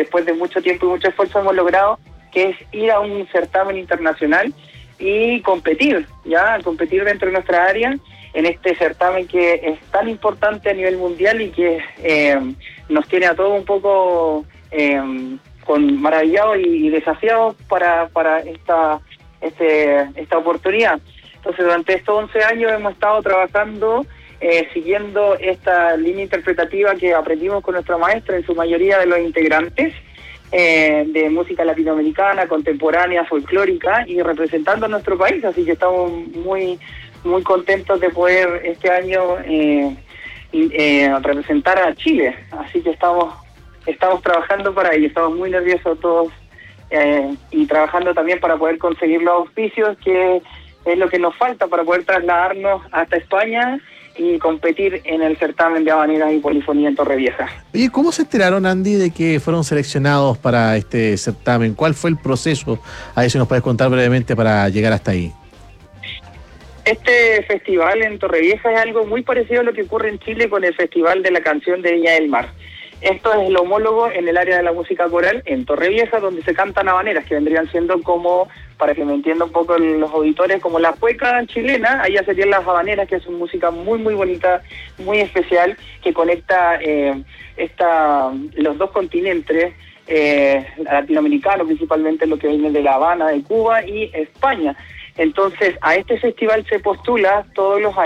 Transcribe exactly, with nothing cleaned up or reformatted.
después de mucho tiempo y mucho esfuerzo hemos logrado, que es ir a un certamen internacional y competir, ya, competir dentro de nuestra área en este certamen que es tan importante a nivel mundial y que eh, nos tiene a todos un poco eh, con maravillados y, y desafiados para, para esta, este, esta oportunidad. Entonces, durante estos once años hemos estado trabajando eh, siguiendo esta línea interpretativa que aprendimos con nuestra maestra, en su mayoría de los integrantes, eh, de música latinoamericana, contemporánea, folclórica, y representando a nuestro país. Así que estamos muy, muy contentos de poder este año eh, eh, representar a Chile. Así que estamos, estamos trabajando para ello, estamos muy nerviosos todos eh, y trabajando también para poder conseguir los auspicios, que es lo que nos falta para poder trasladarnos hasta España y competir en el certamen de habaneras y polifonía en Torrevieja. Oye, ¿cómo se enteraron, Andy, de que fueron seleccionados para este certamen? ¿Cuál fue el proceso? A ver si nos puedes contar brevemente para llegar hasta ahí. Este festival en Torrevieja es algo muy parecido a lo que ocurre en Chile con el Festival de la Canción de Viña del Mar. Esto es el homólogo en el área de la música coral en Torrevieja, donde se cantan habaneras, que vendrían siendo como, para que me entiendan un poco los auditores, como la cueca chilena. Allá serían las habaneras, que es una música muy, muy bonita, muy especial, que conecta eh, esta, los dos continentes, eh, latinoamericanos, principalmente lo que viene de La Habana, de Cuba y España. Entonces, a este festival se postula todos los años.